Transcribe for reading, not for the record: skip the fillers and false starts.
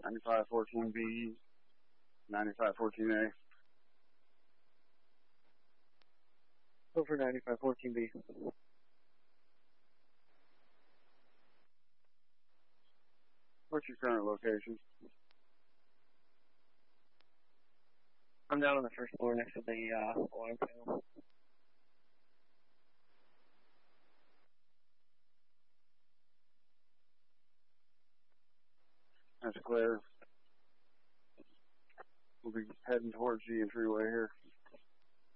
9514B, 9514A. Over 9514B. What's your current location? I'm down on the first floor next to the alarm panel. That's clear. We'll be heading towards the entryway here.